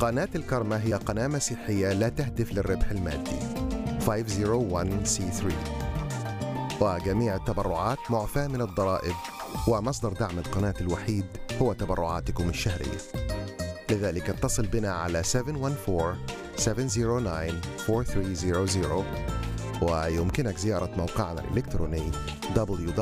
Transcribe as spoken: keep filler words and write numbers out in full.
قناة الكرمة هي قناة مسيحية لا تهدف للربح المادي خمسمائة وواحد سي ثلاثة، وجميع التبرعات معفاة من الضرائب، ومصدر دعم القناة الوحيد هو تبرعاتكم الشهرية. لذلك اتصل بنا على سبعة واحد أربعة سبعة صفر تسعة أربعة ثلاثة صفر صفر، ويمكنك زيارة موقعنا الإلكتروني دبليو دبليو